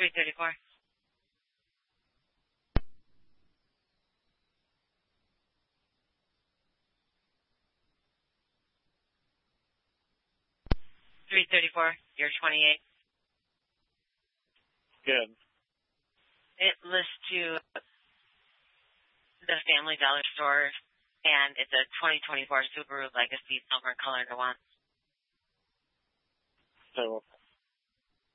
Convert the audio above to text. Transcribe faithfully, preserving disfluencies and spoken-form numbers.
three thirty-four. three thirty-four, year twenty-eight. Good. It lists to the Family Dollar store, and it's a twenty twenty-four Subaru Legacy silver color nuance. So